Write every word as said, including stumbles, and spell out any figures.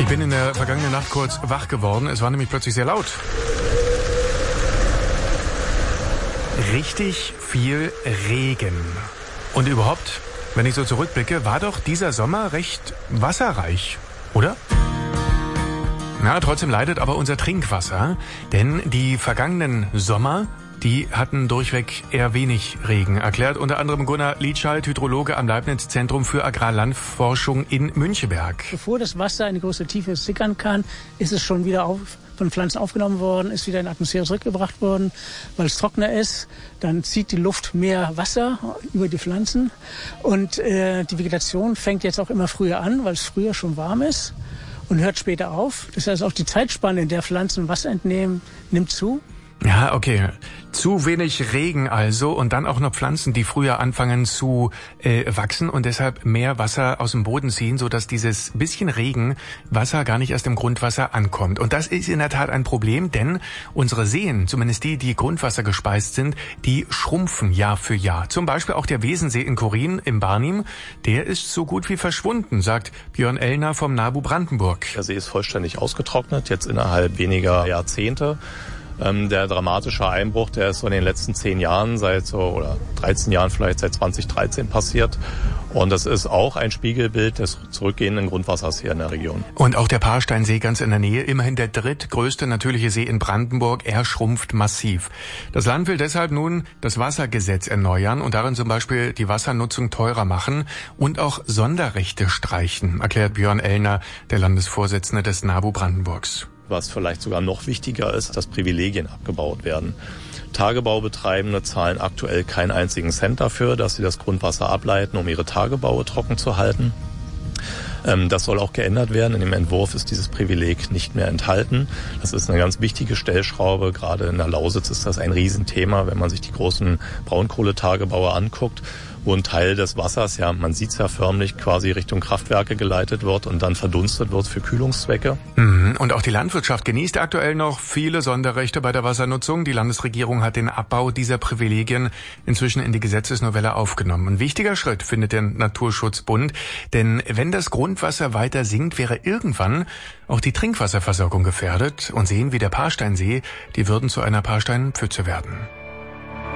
Ich bin in der vergangenen Nacht kurz wach geworden. Es war nämlich plötzlich sehr laut. Richtig viel Regen. Und überhaupt, wenn ich so zurückblicke, war doch dieser Sommer recht wasserreich, oder? Na, trotzdem leidet aber unser Trinkwasser, denn die vergangenen Sommer, die hatten durchweg eher wenig Regen, erklärt unter anderem Gunnar Lietschalt, Hydrologe am Leibniz-Zentrum für Agrarlandforschung in Müncheberg. Bevor das Wasser in eine größere Tiefe sickern kann, ist es schon wieder auf, von Pflanzen aufgenommen worden, ist wieder in die Atmosphäre zurückgebracht worden, weil es trockener ist. Dann zieht die Luft mehr Wasser über die Pflanzen und äh, die Vegetation fängt jetzt auch immer früher an, weil es früher schon warm ist und hört später auf. Das heißt, auch die Zeitspanne, in der Pflanzen Wasser entnehmen, nimmt zu. Ja, okay. Zu wenig Regen also und dann auch noch Pflanzen, die früher anfangen zu äh, wachsen und deshalb mehr Wasser aus dem Boden ziehen, sodass dieses bisschen Regenwasser gar nicht erst im Grundwasser ankommt. Und das ist in der Tat ein Problem, denn unsere Seen, zumindest die, die Grundwasser gespeist sind, die schrumpfen Jahr für Jahr. Zum Beispiel auch der Wesensee in Korin im Barnim, der ist so gut wie verschwunden, sagt Björn Ellner vom NABU Brandenburg. Der See ist vollständig ausgetrocknet, jetzt innerhalb weniger Jahrzehnte. Der dramatische Einbruch, der ist so in den letzten zehn Jahren, seit so, oder dreizehn Jahren vielleicht, seit zwanzig dreizehn passiert. Und das ist auch ein Spiegelbild des zurückgehenden Grundwassers hier in der Region. Und auch der Paarsteinsee ganz in der Nähe, immerhin der drittgrößte natürliche See in Brandenburg, er schrumpft massiv. Das Land will deshalb nun das Wassergesetz erneuern und darin zum Beispiel die Wassernutzung teurer machen und auch Sonderrechte streichen, erklärt Björn Ellner, der Landesvorsitzende des NABU Brandenburgs. Was vielleicht sogar noch wichtiger ist, dass Privilegien abgebaut werden. Tagebaubetreibende zahlen aktuell keinen einzigen Cent dafür, dass sie das Grundwasser ableiten, um ihre Tagebaue trocken zu halten. Das soll auch geändert werden. In dem Entwurf ist dieses Privileg nicht mehr enthalten. Das ist eine ganz wichtige Stellschraube. Gerade in der Lausitz ist das ein Riesenthema, wenn man sich die großen Braunkohletagebaue anguckt, wo ein Teil des Wassers, ja, man sieht es ja förmlich, quasi Richtung Kraftwerke geleitet wird und dann verdunstet wird für Kühlungszwecke. Und auch die Landwirtschaft genießt aktuell noch viele Sonderrechte bei der Wassernutzung. Die Landesregierung hat den Abbau dieser Privilegien inzwischen in die Gesetzesnovelle aufgenommen. Ein wichtiger Schritt, findet der Naturschutzbund, denn wenn das Grundwasser weiter sinkt, wäre irgendwann auch die Trinkwasserversorgung gefährdet und Seen wie der Paarsteinsee, die würden zu einer Paarsteinpfütze werden.